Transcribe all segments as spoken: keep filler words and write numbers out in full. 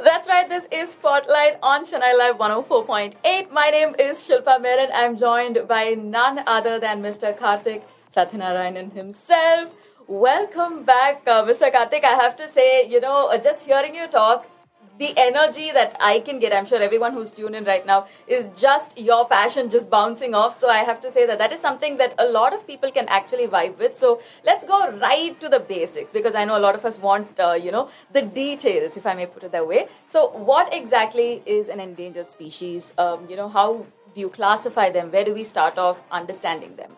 That's right, this is Spotlight on Chennai Live one oh four point eight. My name is Shilpa Menon. I'm joined by none other than Mister Karthik Satyanarayanan himself. Welcome back, uh, Mister Karthik. I have to say, you know, uh, just hearing you talk, the energy that I can get, I'm sure everyone who's tuned in right now, is just your passion just bouncing off. So I have to say that that is something that a lot of people can actually vibe with. So let's go right to the basics, because I know a lot of us want, uh, you know, the details, if I may put it that way. So what exactly is an endangered species? Um, you know, how do you classify them? Where do we start off understanding them?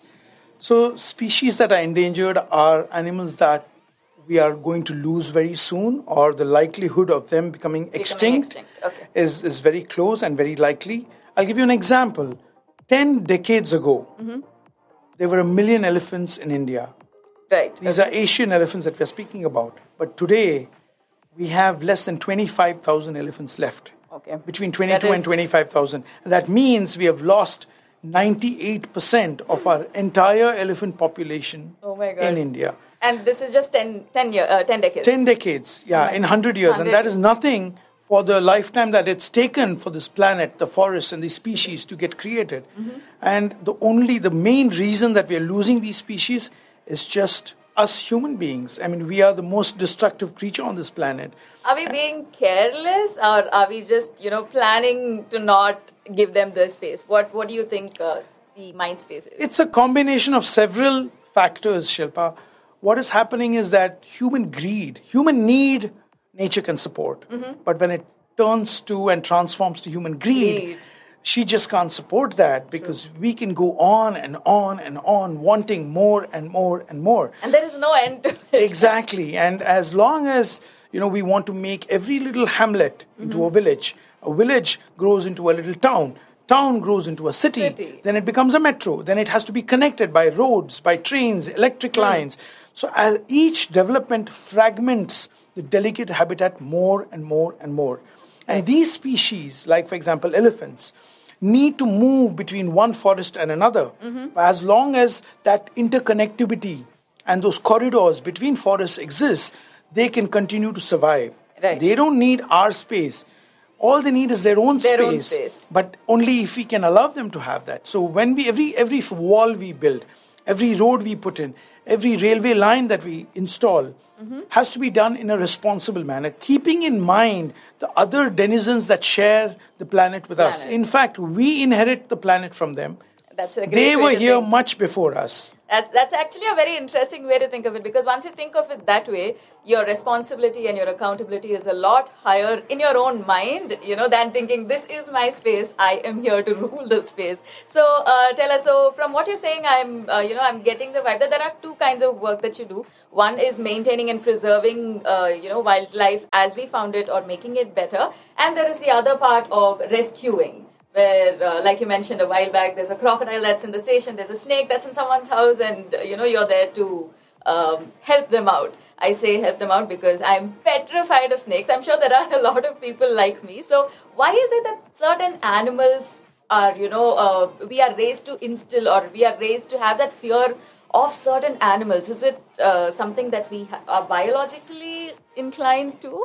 So species that are endangered are animals that we are going to lose very soon, or the likelihood of them becoming, becoming extinct, extinct. Okay. is, is very close and very likely. I'll give you an example. Ten decades ago, mm-hmm. there were a million elephants in India. Right. These okay. are Asian elephants that we're speaking about. But today, we have less than twenty-five thousand elephants left. Okay. Between twenty-two is... and twenty-five thousand. And that means we have lost ninety-eight percent of our entire elephant population oh my God. in India. And this is just ten, ten, year, uh, ten decades. ten decades, yeah, oh in one hundred years. one hundred and that years. Is nothing for the lifetime that it's taken for this planet, the forests and the species to get created. Mm-hmm. And the only, the main reason that we are losing these species is just us human beings. I mean, we are the most destructive creature on this planet. Are we being careless, or are we just, you know, planning to not give them the space? What What do you think uh, the mind space is? It's a combination of several factors, Shilpa. What is happening is that human greed, human need, nature can support. Mm-hmm. But when it turns to and transforms to human greed, greed. she just can't support that, because True. we can go on and on and on, wanting more and more and more. And there is no end to it. Exactly. And as long as, you know, we want to make every little hamlet into mm-hmm. a village, a village grows into a little town, town grows into a city, city, then it becomes a metro, then it has to be connected by roads, by trains, electric mm. lines. So as each development fragments the delicate habitat more and more and more. And right. these species, like for example elephants, need to move between one forest and another. Mm-hmm. As long as that interconnectivity and those corridors between forests exist, they can continue to survive. Right. They don't need our space. All they need is their own their space, own space, but only if we can allow them to have that. So when we every every wall we build, every road we put in, every railway line that we install mm-hmm. has to be done in a responsible manner, keeping in mind the other denizens that share the planet with planet. us. In fact, we inherit the planet from them. That's a great they way were to here think. much before us. That's, that's actually a very interesting way to think of it, because once you think of it that way, your responsibility and your accountability is a lot higher in your own mind, you know, than thinking, this is my space, I am here to rule the space. So uh, tell us, so from what you're saying, I'm, uh, you know, I'm getting the vibe that there are two kinds of work that you do. One is maintaining and preserving, uh, you know, wildlife as we found it, or making it better. And there is the other part of rescuing, where, uh, like you mentioned a while back, there's a crocodile that's in the station, there's a snake that's in someone's house, and, uh, you know, you're there to um, help them out. I say help them out because I'm petrified of snakes. I'm sure there are a lot of people like me. So why is it that certain animals are, you know, uh, we are raised to instill, or we are raised to have that fear of certain animals? Is it uh, something that we ha- are biologically inclined to,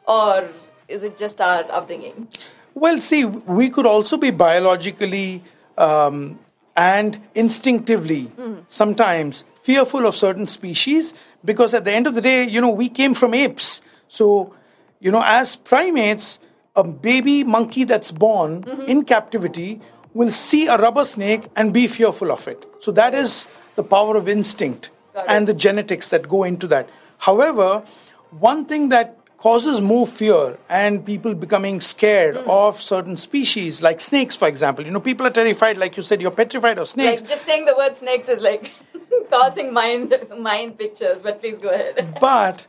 or is it just our upbringing? Well, see, we could also be biologically um, and instinctively mm. sometimes fearful of certain species, because at the end of the day, you know, we came from apes. So, you know, as primates, a baby monkey that's born mm-hmm. in captivity will see a rubber snake and be fearful of it. So that is the power of instinct and the genetics that go into that. However, one thing that causes more fear and people becoming scared mm. of certain species, like snakes, for example. You know, people are terrified, like you said, you're petrified of snakes. Like just saying the word snakes is like causing mind mind pictures, but please go ahead. But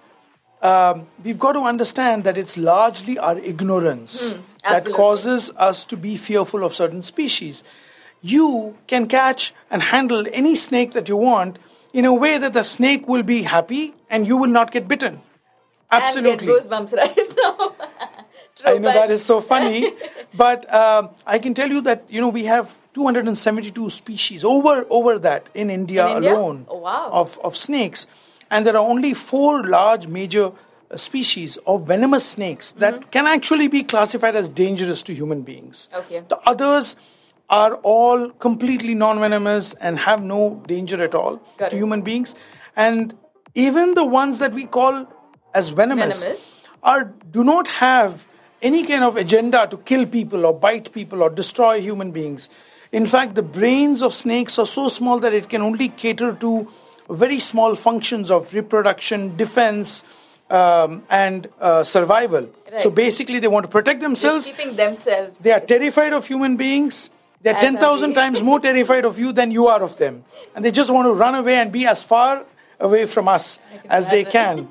um, we've got to understand that it's largely our ignorance mm, that causes us to be fearful of certain species. You can catch and handle any snake that you want in a way that the snake will be happy and you will not get bitten. Absolutely. And get goosebumps right now. True, I know that is so funny. But uh, I can tell you that, you know, we have two hundred seventy-two species, over over that in India, in India? alone, Oh, wow. of, of snakes. And there are only four large major uh, species of venomous snakes that mm-hmm. can actually be classified as dangerous to human beings. Okay. The others are all completely non-venomous and have no danger at all Got to it. human beings. And even the ones that we call as venomous, venomous. are do not have any kind of agenda to kill people or bite people or destroy human beings. In fact, the brains of snakes are so small that it can only cater to very small functions of reproduction, defense, um, and uh, survival. Right. So basically, they want to protect themselves. Just keeping themselves. They are safe. terrified of human beings. They're As ten thousand are we. times more terrified of you than you are of them. And they just want to run away and be as far away from us as they can.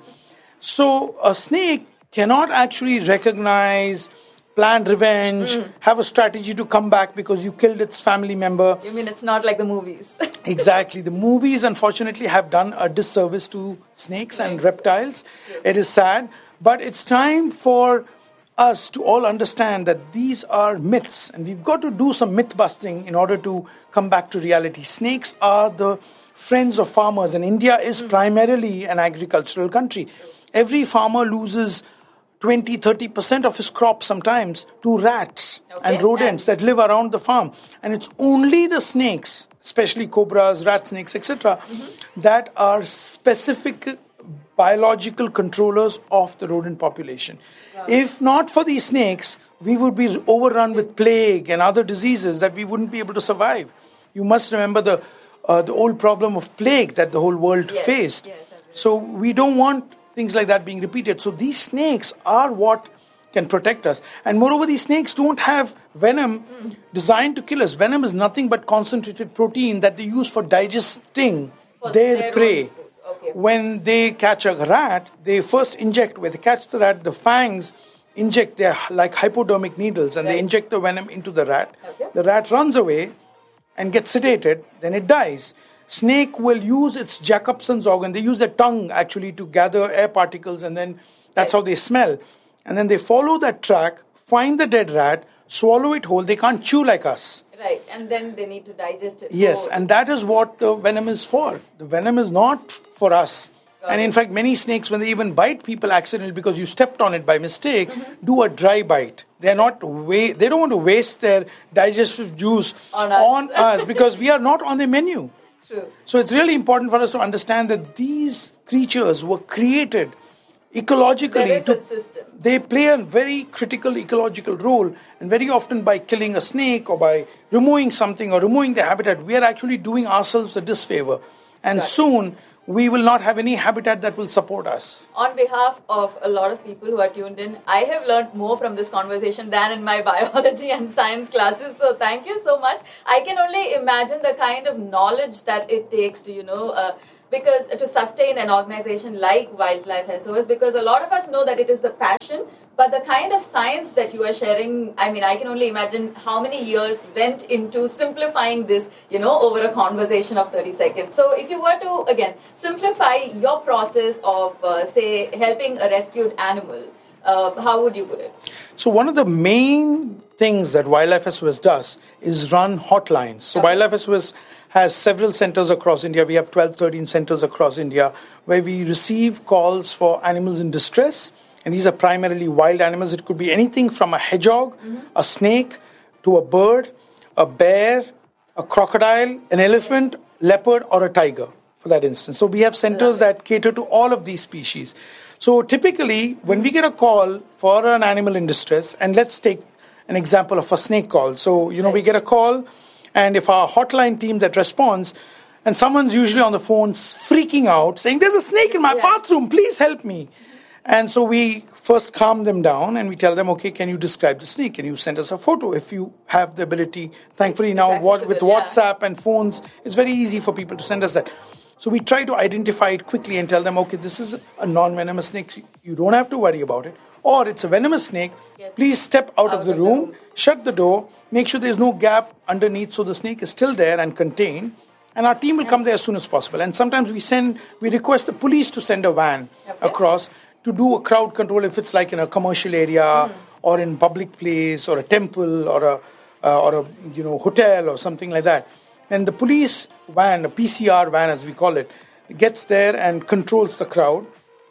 So a snake cannot actually recognize, plan revenge, mm. have a strategy to come back because you killed its family member. You mean it's not like the movies? Exactly. The movies, unfortunately, have done a disservice to snakes and reptiles. It is sad. But it's time for us to all understand that these are myths. And we've got to do some myth busting in order to come back to reality. Snakes are the friends of farmers. And India is mm. primarily an agricultural country. Every farmer loses twenty, thirty percent of his crop sometimes to rats okay. and rodents and that live around the farm. And it's only the snakes, especially cobras, rat snakes, et cetera, mm-hmm. that are specific biological controllers of the rodent population. Wow. If not for these snakes, we would be overrun with plague and other diseases that we wouldn't be able to survive. You must remember the uh, the old problem of plague that the whole world yes. faced. Yes, so we don't want things like that being repeated. So these snakes are what can protect us. And moreover, these snakes don't have venom mm. designed to kill us. Venom is nothing but concentrated protein that they use for digesting for their, their prey. Okay. When they catch a rat, they first inject, when they catch the rat, the fangs inject, they're like hypodermic needles, and right. they inject the venom into the rat. Okay. The rat runs away and gets sedated, then it dies. Snake will use its Jacobson's organ. They use their tongue actually to gather air particles, and then that's right. how they smell. And then they follow that track, find the dead rat, swallow it whole. They can't chew like us. Right, and then they need to digest it. Yes, whole. And that is what the venom is for. The venom is not for us. Got and it. In fact, many snakes, when they even bite people accidentally because you stepped on it by mistake, mm-hmm. do a dry bite. They're not wa- They don't want to waste their digestive juice on us, on us because we are not on the menu. True. So it's really important for us to understand that these creatures were created ecologically. There is to, a system. They play a very critical ecological role, and very often by killing a snake or by removing something or removing the habitat, we are actually doing ourselves a disfavor. And exactly. soon we will not have any habitat that will support us. On behalf of a lot of people who are tuned in, I have learned more from this conversation than in my biology and science classes. So thank you so much. I can only imagine the kind of knowledge that it takes to, you know, uh, because to sustain an organization like Wildlife S O S, because a lot of us know that it is the passion, but the kind of science that you are sharing, I mean, I can only imagine how many years went into simplifying this, you know, over a conversation of thirty seconds. So if you were to, again, simplify your process of, uh, say, helping a rescued animal, uh, how would you put it? So one of the main things that Wildlife S O S does is run hotlines. So okay. Wildlife S O S has several centers across India. We have twelve, thirteen centers across India where we receive calls for animals in distress. And these are primarily wild animals. It could be anything from a hedgehog, mm-hmm. a snake, to a bird, a bear, a crocodile, an elephant, leopard, or a tiger, for that instance. So we have centers that cater to all of these species. So typically, when we get a call for an animal in distress, and let's take an example of a snake call. So, you know, right. we get a call, and if our hotline team that responds, and someone's usually on the phone freaking out, saying, there's a snake in my yeah. bathroom, please help me. And so we first calm them down and we tell them, okay, can you describe the snake? Can you send us a photo if you have the ability? Thankfully it's now what, with yeah. WhatsApp and phones, it's very easy for people to send us that. So we try to identify it quickly and tell them, okay, this is a non-venomous snake. You don't have to worry about it. Or it's a venomous snake. Yes. Please step out, out of the of room, the room, shut the door, make sure there's no gap underneath so the snake is still there and contained. And our team will come there as soon as possible. And sometimes we send, we request the police to send a van okay. across to do a crowd control if it's like in a commercial area mm. or in public place or a temple or a uh, or a you know hotel or something like that. And the police van, a P C R van as we call it, gets there and controls the crowd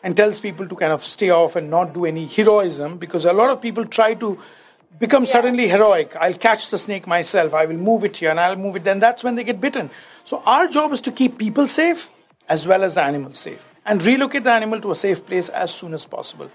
and tells people to kind of stay off and not do any heroism, because a lot of people try to become Yeah. suddenly heroic. I'll catch the snake myself, I will move it here and I'll move it. Then that's when they get bitten. So our job is to keep people safe as well as the animals safe and relocate the animal to a safe place as soon as possible.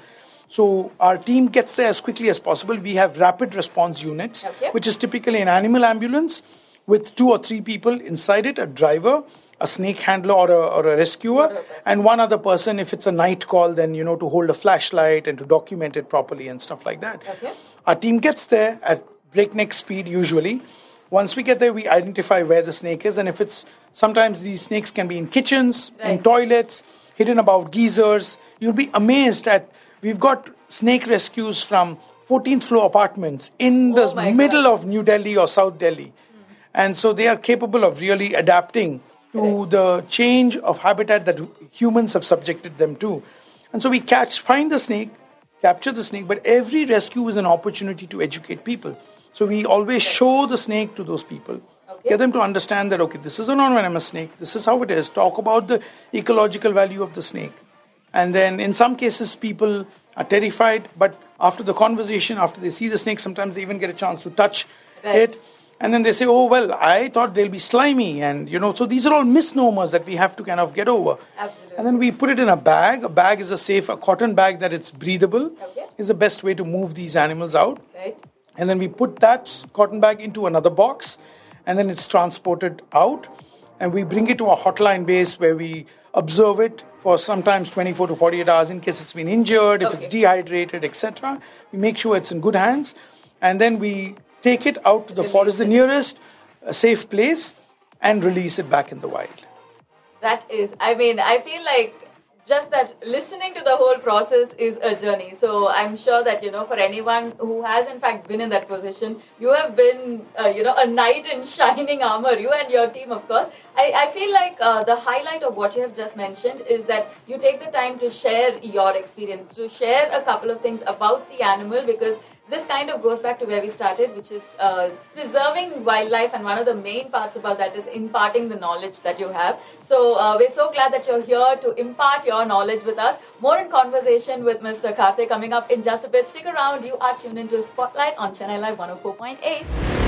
So our team gets there as quickly as possible. We have rapid response units, Okay. which is typically an animal ambulance with two or three people inside it, a driver, a snake handler or a, or a rescuer, and one other person if it's a night call, then, you know, to hold a flashlight and to document it properly and stuff like that. Okay. Our team gets there at breakneck speed usually. Once we get there, we identify where the snake is, and if it's, sometimes these snakes can be in kitchens, in Right. toilets, hidden above geysers. You'll be amazed at, we've got snake rescues from fourteenth floor apartments in the Oh my middle God. of New Delhi or South Delhi. And so they are capable of really adapting to the change of habitat that humans have subjected them to. And so we catch, find the snake, capture the snake, but every rescue is an opportunity to educate people. So we always show the snake to those people, Okay. get them to understand that, okay, this is a non-venomous snake, this is how it is, talk about the ecological value of the snake. And then in some cases, people are terrified, but after the conversation, after they see the snake, sometimes they even get a chance to touch Right. it. And then they say, oh, well, I thought they'll be slimy. And, you know, so these are all misnomers that we have to kind of get over. Absolutely. And then we put it in a bag. A bag is a safe, a cotton bag that it's breathable Okay. is the best way to move these animals out. Right. And then we put that cotton bag into another box, and then it's transported out. And we bring it to a hotline base where we observe it for sometimes twenty-four to forty-eight hours in case it's been injured, if Okay. it's dehydrated, et cetera. We make sure it's in good hands. And then we take it out to the Release forest, the it. nearest uh, safe place, and release it back in the wild. That is, I mean, I feel like just that listening to the whole process is a journey. So I'm sure that, you know, for anyone who has in fact been in that position, you have been, uh, you know, a knight in shining armor, you and your team, of course. I, I feel like uh, the highlight of what you have just mentioned is that you take the time to share your experience, to share a couple of things about the animal, because this kind of goes back to where we started, which is uh, preserving wildlife, and one of the main parts about that is imparting the knowledge that you have. So uh, we're so glad that you're here to impart your knowledge with us. More in conversation with Mister Karthik coming up in just a bit. Stick around. You are tuned into Spotlight on Chennai Live one oh four point eight.